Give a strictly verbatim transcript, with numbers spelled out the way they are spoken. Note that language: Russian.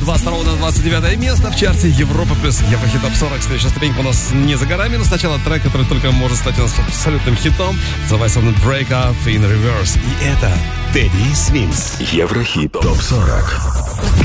двадцать второго на двадцать девятое место в чарте Европа плюс Еврохит Топ сорок. Следующая ступенька у нас не за горами, но сначала трек, который только может стать у нас абсолютным хитом. Называется он Break Up in Reverse. И это Тедди Свинс. Еврохит Топ сорок.